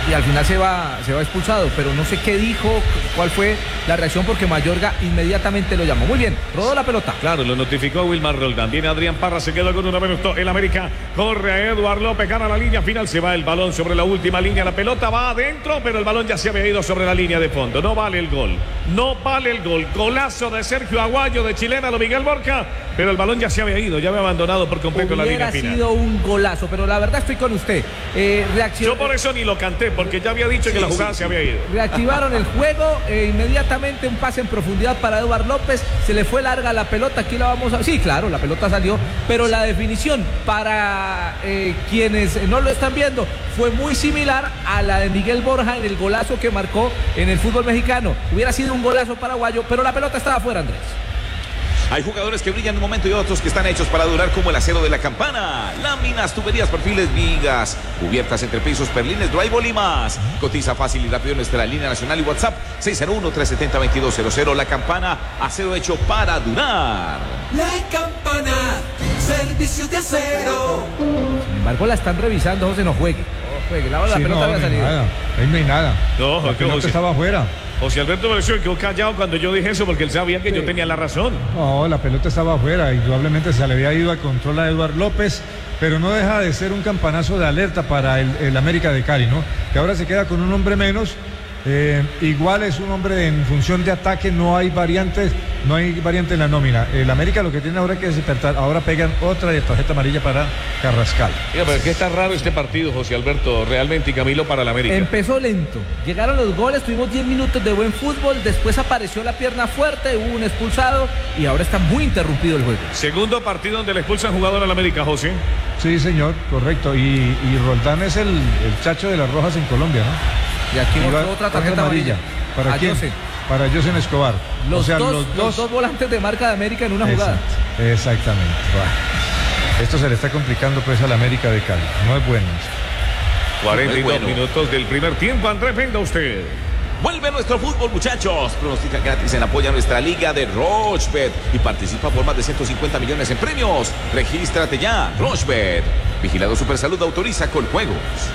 y al final se va expulsado, pero no sé qué dijo, cuál fue la reacción, porque Mayorga inmediatamente lo llamó. Muy bien, rodó la pelota. Claro, lo notificó Wilmar Roldán. Viene Adrián Parra, se quedó con 1 minuto. El América corre a Eduard López, gana la línea final, se va el balón sobre la última línea. La pelota va adentro, pero el balón ya se había ido sobre la línea de fondo. No vale el gol. No vale el gol. Golazo de Sergio Aguayo, de chilena, de Miguel Borja, pero el balón ya se había ido, ya había abandonado por completo la línea final. Hubiera sido un golazo, pero la verdad estoy con usted. Yo por eso ni lo canté, porque ya había dicho que la jugada se había ido. Reactivaron el juego, inmediatamente un pase en profundidad para Eduard López, se le fue larga la pelota, aquí la vamos a... Sí, claro, la pelota salió, pero la definición para quienes no lo están viendo fue muy similar a la de Miguel Borja en el golazo que marcó en el fútbol mexicano. Hubiera sido un golazo paraguayo, pero la pelota estaba afuera, Andrés. Hay jugadores que brillan en un momento y otros que están hechos para durar, como el acero de la Campana. Láminas, tuberías, perfiles, vigas, cubiertas, entrepisos, perlines, drywall y más. Cotiza fácil y rápido en nuestra línea nacional y WhatsApp 601-370-2200. La Campana, acero hecho para durar. La Campana, servicios de acero. Sin embargo, la están revisando, José, no juegue. No juegue, la pelota había salido. Ahí no hay nada. No, la pelota estaba afuera. José Alberto Valenzuela quedó callado cuando yo dije eso, porque él sabía que yo tenía la razón. No, la pelota estaba afuera, indudablemente se le había ido al control a Eduard López, pero no deja de ser un campanazo de alerta para el América de Cali, ¿no? Que ahora se queda con un hombre menos. Igual es un hombre en función de ataque, no hay variantes, no hay variante en la nómina. El América lo que tiene ahora que despertar, ahora pegan otra de tarjeta amarilla para Carrascal. Mira, pero que está raro este partido, José Alberto, realmente, y Camilo, para el América. Empezó lento, llegaron los goles, tuvimos 10 minutos de buen fútbol, después apareció la pierna fuerte, hubo un expulsado y ahora está muy interrumpido el juego. Segundo partido donde le expulsan jugador al América, José. Sí, señor, correcto, y Roldán es el chacho de las rojas en Colombia, ¿no? Y aquí otra tarjeta amarilla. ¿Para quién? Para Josen Escobar. Los dos volantes de marca de América en una jugada. Exactamente. Bueno, esto se le está complicando pues al América de Cali. No es bueno. 42 minutos del primer tiempo. Andrés, venga usted. Vuelve nuestro fútbol, muchachos. Pronostica gratis en apoyo a nuestra liga de Rochebet y participa por más de 150 millones en premios. Regístrate ya, Rochebet. Vigilado Supersalud, autoriza con juegos.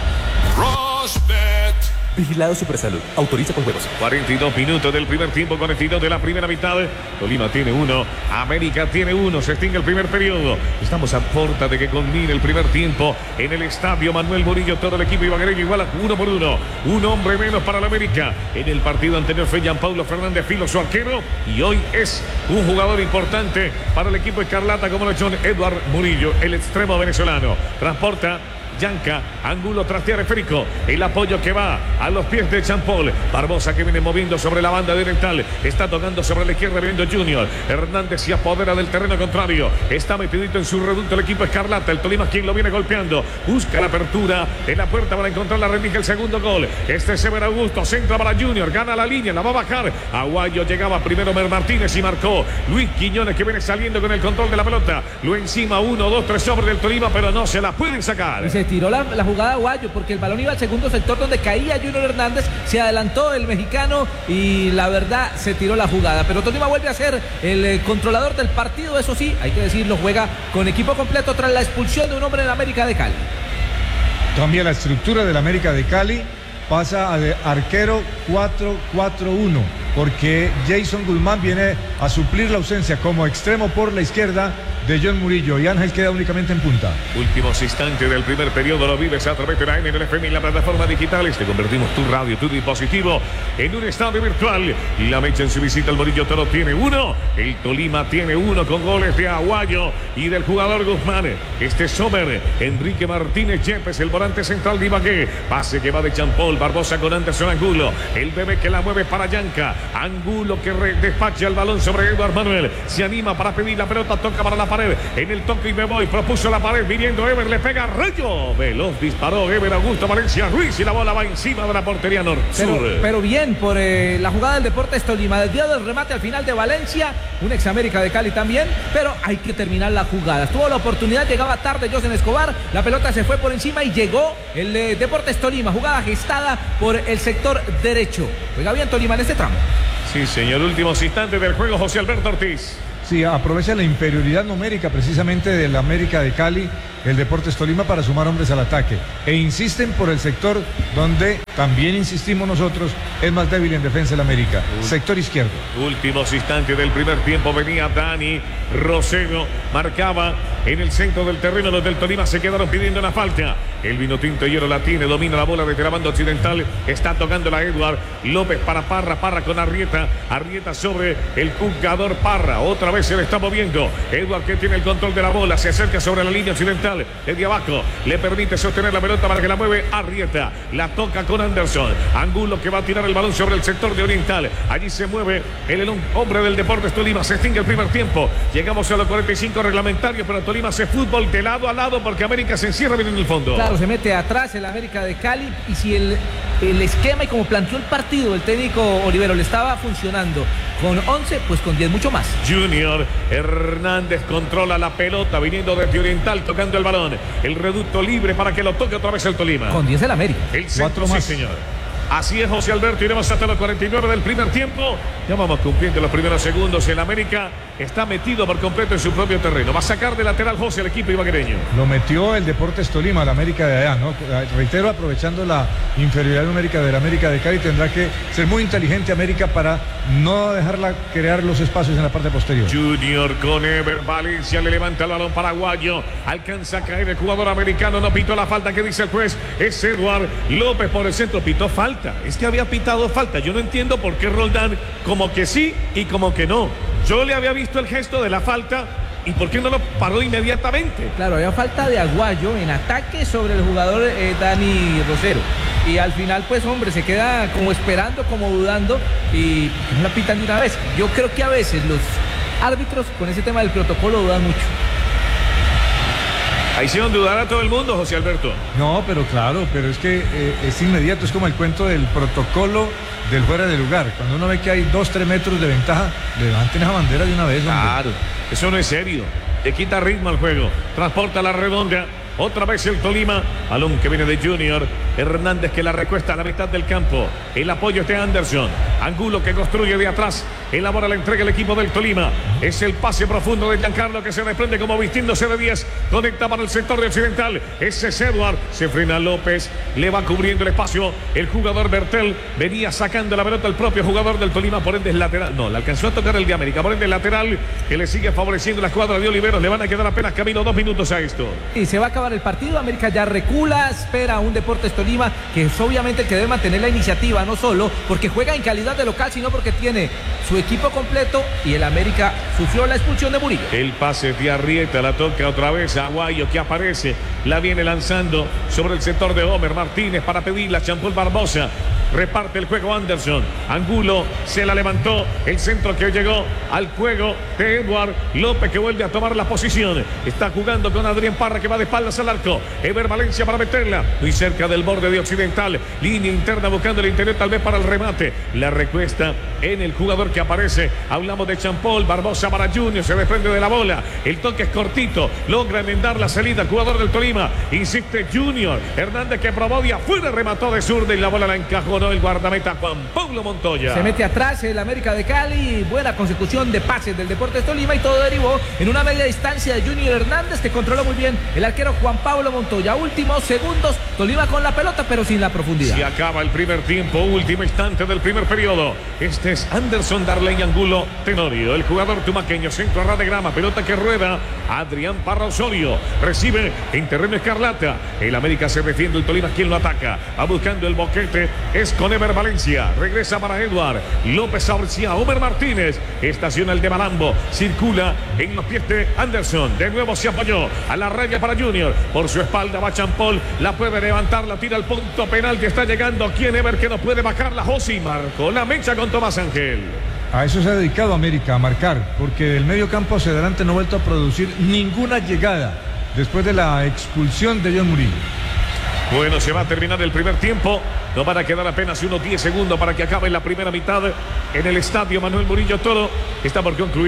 Rochebet. Vigilado Supersalud, autoriza con juegos. 42 minutos del primer tiempo con el final de la primera mitad. Tolima tiene 1, América tiene 1, se extingue el primer periodo. Estamos a puerta de que culmine el primer tiempo en el estadio Manuel Murillo. Todo el equipo ibaguereño igual a 1-1. Un hombre menos para la América. En el partido anterior fue Gianpaulo Fernández Filo, su arquero, y hoy es un jugador importante para el equipo escarlata como lo ha hecho Eduard Murillo, el extremo venezolano. Transporta Yanca, ángulo trastear esférico, el apoyo que va a los pies de Champol. Barbosa que viene moviendo sobre la banda directal, está tocando sobre la izquierda viendo Junior. Hernández se apodera del terreno contrario, está metidito en su reducto el equipo escarlata. El Tolima quien lo viene golpeando, busca la apertura en la puerta para encontrar la rendija, el segundo gol. Este es Sever Augusto, centra para Junior, gana la línea, la va a bajar. Aguayo llegaba primero Mer Martínez y marcó Luis Quiñones, que viene saliendo con el control de la pelota. Lo encima 1, 2, 3 sobre del Tolima, pero no se la pueden sacar. Tiró la jugada Aguayo porque el balón iba al segundo sector donde caía Junior Hernández, se adelantó el mexicano y la verdad se tiró la jugada, pero Tolima vuelve a ser el controlador del partido. Eso sí, hay que decirlo, juega con equipo completo tras la expulsión de un hombre en América de Cali. Cambia la estructura del América de Cali, pasa a de arquero 4-4-1 porque Jason Guzmán viene a suplir la ausencia como extremo por la izquierda de John Murillo, y Ángel queda únicamente en punta. Últimos instantes del primer periodo lo vives a través de la NLFM y la plataforma digital. Te convertimos tu radio, tu dispositivo en un estadio virtual. Y la mecha en su visita al Murillo Toro tiene 1. El Tolima tiene 1 con goles de Aguayo y del jugador Guzmán. Este Sommer, Enrique Martínez Yepes, el volante central de Ibagué. Pase que va de Champol, Barbosa con Anderson Angulo. El bebé que la mueve para Yanca. Angulo que despacha el balón sobre Eduard Manuel. Se anima para pedir la pelota, toca para la pared. En el toque y me voy, propuso la pared, viniendo Ever, le pega Rayo. Veloz disparó Ever Augusto Valencia Ruiz y la bola va encima de la portería norte-sur. Pero bien por la jugada del Deportes Tolima, desviado el remate al final de Valencia, un ex América de Cali también, pero hay que terminar la jugada. Tuvo la oportunidad, llegaba tarde Josen Escobar, la pelota se fue por encima y llegó el Deportes Tolima, jugada gestada por el sector derecho. Juega bien Tolima en este tramo. Sí, señor, últimos instantes del juego, José Alberto Ortiz. Sí, aprovecha la inferioridad numérica precisamente del América de Cali, el Deportes Tolima, para sumar hombres al ataque. E insisten por el sector donde también insistimos nosotros, es más débil en defensa el América, sector izquierdo. Últimos instantes del primer tiempo, venía Dani Rosero, marcaba en el centro del terreno. Los del Tolima se quedaron pidiendo una falta. El Vinotinto Hierro la tiene, domina la bola desde la banda occidental, está tocando la Edward López para Parra, Parra con Arrieta, Arrieta sobre el jugador Parra, otra vez se le está moviendo. Edward, que tiene el control de la bola, se acerca sobre la línea occidental, desde abajo, le permite sostener la pelota para que la mueve Arrieta, la toca con Anderson, Angulo, que va a tirar el balón sobre el sector de oriental, allí se mueve el hombre del Deportes Tolima. Se extingue el primer tiempo, llegamos a los 45 reglamentarios, pero Tolima hace fútbol de lado a lado porque América se encierra bien en el fondo. Claro, se mete atrás el América de Cali, y si el esquema y como planteó el partido el técnico Olivero le estaba funcionando con 11, pues con 10 mucho más. Junior Hernández controla la pelota viniendo desde oriental, tocando el balón, el reducto libre para que lo toque otra vez el Tolima. Con 10 el América. El centro, sí señor. Así es, José Alberto, iremos hasta los 49 del primer tiempo. Ya vamos cumpliendo los primeros segundos. El América está metido por completo en su propio terreno. Va a sacar de lateral José el equipo ibaguereño. Lo metió el Deportes Tolima, el América de allá, ¿no? Reitero, aprovechando la inferioridad numérica del América de Cali, tendrá que ser muy inteligente América para no dejarla crear los espacios en la parte posterior. Junior con Ever Valencia, le levanta el balón paraguayo, alcanza a caer el jugador americano, no pitó la falta que dice el juez, es Edward López por el centro, pitó falta. Es que había pitado falta. Yo no entiendo por qué Roldán como que sí y como que no. Yo le había visto el gesto de la falta y por qué no lo paró inmediatamente. Claro, había falta de Aguayo en ataque sobre el jugador Dani Rosero. Y al final, pues hombre, se queda como esperando, como dudando y no la pitan de una vez. Yo creo que a veces los árbitros con ese tema del protocolo dudan mucho. Ahí hicieron dudar a todo el mundo, José Alberto. No, pero claro, pero es que es inmediato, es como el cuento del protocolo del fuera de lugar. Cuando uno ve que hay 2-3 metros de ventaja, levanten esa bandera de una vez, hombre. Claro, eso no es serio. Le quita ritmo al juego. Transporta la redonda. Otra vez el Tolima, balón que viene de Junior Hernández, que la recuesta a la mitad del campo. El apoyo es de Anderson. Angulo, que construye de atrás. Elabora la entrega el equipo del Tolima. Es el pase profundo de Giancarlo, que se desprende como vistiéndose de 10. Conecta para el sector de occidental. Ese es Edward. Se frena López. Le va cubriendo el espacio el jugador Bertel. Venía sacando la pelota el propio jugador del Tolima. Por ende es lateral. No, le alcanzó a tocar el de América. Por ende lateral, que le sigue favoreciendo la escuadra de Oliveros. Le van a quedar apenas camino 2 minutos a esto. Y se va a acabar el partido. América ya recula, espera un Deportes Tolima que es obviamente el que debe mantener la iniciativa, no solo porque juega en calidad de local, sino porque tiene su equipo completo, y el América sufrió la expulsión de Murillo. El pase de Arrieta, la toca otra vez a Aguayo, que aparece, la viene lanzando sobre el sector de Homer Martínez para pedirla a Champol Barbosa. Reparte el juego Anderson. Angulo se la levantó. El centro que llegó al juego de Edward López, que vuelve a tomar la posición. Está jugando con Adrián Parra, que va de espaldas al arco. Ever Valencia para meterla. Muy cerca del borde de occidental. Línea interna buscando el interior, tal vez para el remate. La recuesta en el jugador que aparece. Hablamos de Champol Barbosa para Junior. Se desprende de la bola. El toque es cortito. Logra enmendar la salida el jugador del Tolima. Insiste Junior Hernández, que probó de afuera, remató de zurda y la bola la encajó el guardameta Juan Pablo Montoya. Se mete atrás el América de Cali, buena consecución de pases del Deportes Tolima, y todo derivó en una media distancia de Junior Hernández, que controló muy bien el arquero Juan Pablo Montoya. Últimos segundos, Tolima con la pelota, pero sin la profundidad. Se acaba el primer tiempo, último instante del primer periodo. Este es Anderson Darley Angulo Tenorio, el jugador tumaqueño, centro a ras de grama, pelota que rueda. Adrián Parra Osorio recibe en terreno escarlata. El América se defiende, el Tolima quien lo ataca. Va buscando el boquete, es con Ever Valencia. Regresa para Edward López Aurcia. Homer Martínez estaciona el de Malambo. Circula en los pies de Anderson. De nuevo se apoyó a la raya para Junior. Por su espalda va Champol. La puede levantar, la tira al punto penal que está llegando. Quien Ever, que no puede bajarla. José marcó la mecha con Tomás Ángel. A eso se ha dedicado América, a marcar, porque del medio campo hacia adelante no ha vuelto a producir ninguna llegada después de la expulsión de John Murillo. Bueno, se va a terminar el primer tiempo. No van a quedar apenas unos 10 segundos para que acabe la primera mitad en el estadio Manuel Murillo Toro. Está por concluir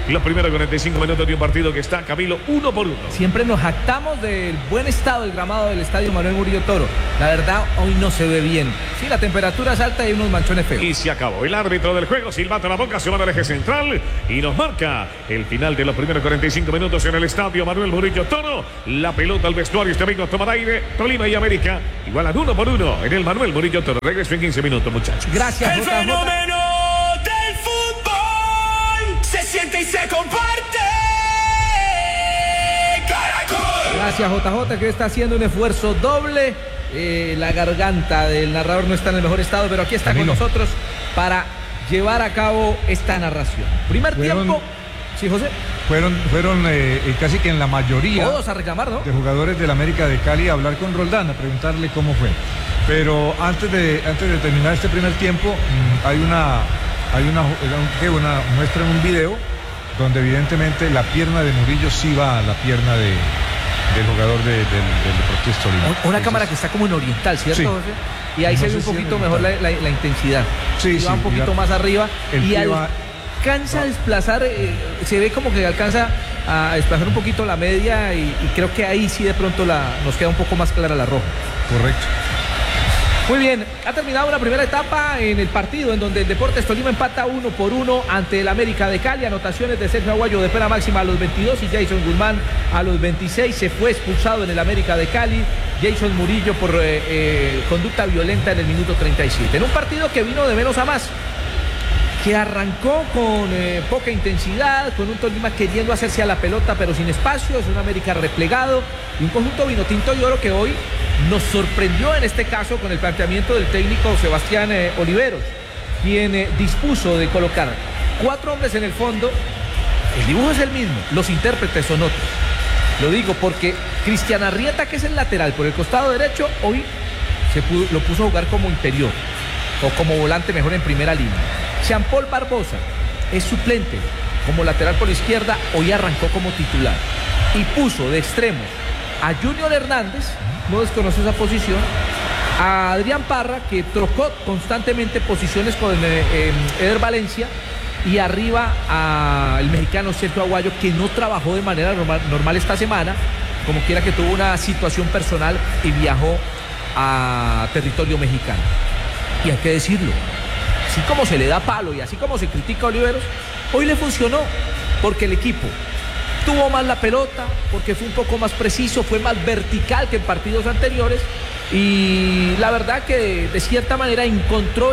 Los primeros 45 minutos de un partido que está, Camilo, 1-1. Siempre nos jactamos del buen estado del gramado del estadio Manuel Murillo Toro. La verdad, hoy no se ve bien. Sí, la temperatura es alta y hay unos manchones feos. Y se acabó. El árbitro del juego, silbato a la boca, se va al eje central y nos marca el final de los primeros 45 minutos en el estadio Manuel Murillo Toro. La pelota al vestuario, este amigo toma aire. Tolima y América igualan 1-1 en el Manuel Murillo Toro. Regreso en 15 minutos, muchachos. Gracias, El fenómeno del fútbol se siente y se comparte. Caracol. Gracias, JJ, que está haciendo un esfuerzo doble. La garganta del narrador no está en el mejor estado, pero aquí está Camilo, con nosotros para llevar a cabo esta narración. Primer tiempo. Sí, José. Fueron casi que en la mayoría Todos a reclamar, ¿no? de jugadores del América de Cali a hablar con Roldán, a preguntarle cómo fue. Pero antes de terminar este primer tiempo, muestran un video donde evidentemente la pierna de Murillo sí va a la pierna del jugador del Deportivo Tolima. Una Entonces, cámara que está como en oriental, ¿cierto, sí. José? Y ahí No se sé ve un si en poquito mejor la intensidad. Sí, va sí, un poquito más arriba y alcanza a desplazar, se ve como que alcanza a desplazar un poquito la media y creo que ahí sí de pronto nos queda un poco más clara la roja. Correcto. Muy bien, ha terminado una primera etapa en el partido en donde el Deportes Tolima empata 1-1 ante el América de Cali. Anotaciones de Sergio Aguayo de pena máxima a los 22 y Jason Guzmán a los 26. Se fue expulsado en el América de Cali Jason Murillo por conducta violenta en el minuto 37. En un partido que vino de menos a más, que arrancó con poca intensidad, con un Tolima queriendo hacerse a la pelota pero sin espacio, es un América replegado y un conjunto vinotinto y oro que hoy nos sorprendió en este caso con el planteamiento del técnico Sebastián Oliveros, quien dispuso de colocar 4 hombres en el fondo. El dibujo es el mismo, los intérpretes son otros. Lo digo porque Cristian Arrieta, que es el lateral por el costado derecho, hoy lo puso a jugar como interior o como volante mejor en primera línea. Jean Paul Barbosa es suplente como lateral por izquierda, hoy arrancó como titular y puso de extremo a Junior Hernández, no desconoce esa posición, a Adrián Parra, que trocó constantemente posiciones con Eder Valencia, y arriba al mexicano Sergio Aguayo, que no trabajó de manera normal esta semana, como quiera que tuvo una situación personal y viajó a territorio mexicano. Y hay que decirlo, así como se le da palo y así como se critica a Oliveros, hoy le funcionó, porque el equipo tuvo más la pelota, porque fue un poco más preciso, fue más vertical que en partidos anteriores, y la verdad que de cierta manera encontró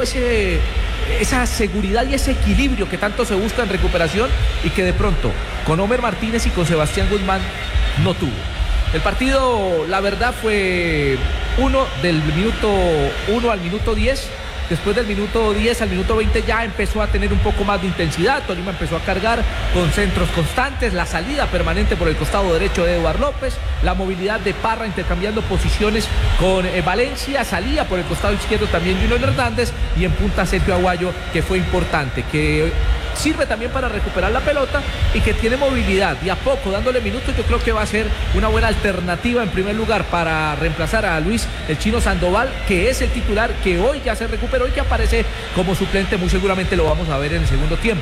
esa seguridad y ese equilibrio que tanto se busca en recuperación y que de pronto con Homer Martínez y con Sebastián Guzmán no tuvo. El partido, la verdad, fue del minuto 1 al minuto 10. Después del minuto 10 al minuto 20 ya empezó a tener un poco más de intensidad. Tolima empezó a cargar con centros constantes, la salida permanente por el costado derecho de Eduard López, la movilidad de Parra intercambiando posiciones con Valencia, salía por el costado izquierdo también Junior Hernández y en punta Sergio Aguayo, que fue importante, que sirve también para recuperar la pelota y que tiene movilidad y a poco dándole minutos. Yo creo que va a ser una buena alternativa en primer lugar para reemplazar a Luis el Chino Sandoval, que es el titular, que hoy ya se recuperó y que aparece como suplente. Muy seguramente lo vamos a ver en el segundo tiempo.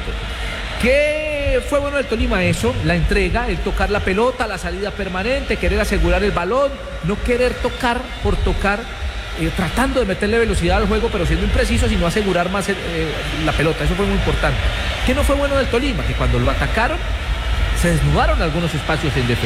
¿Qué fue bueno del Tolima? Eso, la entrega, el tocar la pelota, la salida permanente, querer asegurar el balón, no querer tocar por tocar, tratando de meterle velocidad al juego, pero siendo impreciso, sino asegurar más la pelota. Eso fue muy importante. ¿Qué no fue bueno del Tolima? Que cuando lo atacaron, se desnudaron algunos espacios en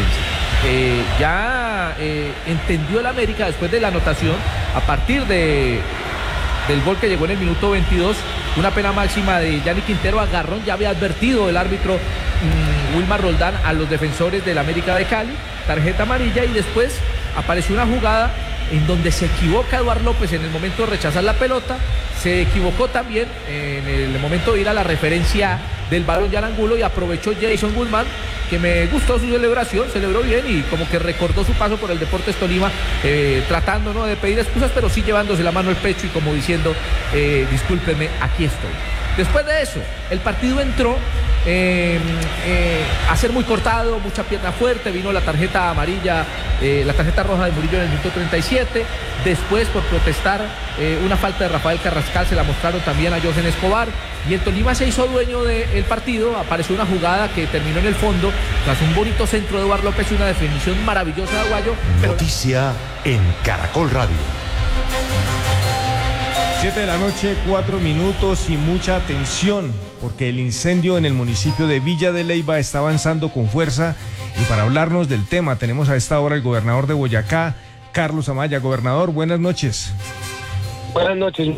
defensa. Entendió el América después de la anotación, a partir del gol que llegó en el minuto 22, una pena máxima de Yanni Quintero, agarrón, ya había advertido el árbitro Wilmar Roldán a los defensores del América de Cali, tarjeta amarilla, y después apareció una jugada en donde se equivoca Eduard López en el momento de rechazar la pelota, se equivocó también en el momento de ir a la referencia del balón ya al ángulo, y aprovechó Jason Guzmán, que me gustó su celebración, celebró bien y como que recordó su paso por el Deportes Tolima, tratando no de pedir excusas, pero sí llevándose la mano al pecho y como diciendo, discúlpeme, aquí estoy. Después de eso, el partido entró a ser muy cortado, mucha pierna fuerte. Vino la tarjeta amarilla, la tarjeta roja de Murillo en el minuto 37. Después, por protestar una falta de Rafael Carrascal, se la mostraron también a José Escobar. Y el Tolima se hizo dueño del partido. Apareció una jugada que terminó en el fondo tras un bonito centro de Eduardo López y una definición maravillosa de Aguayo. Noticia en Caracol Radio. 7 de la noche, 4 minutos y mucha atención, porque el incendio en el municipio de Villa de Leyva está avanzando con fuerza. Y para hablarnos del tema tenemos a esta hora el gobernador de Boyacá, Carlos Amaya. Gobernador, buenas noches. Buenas noches.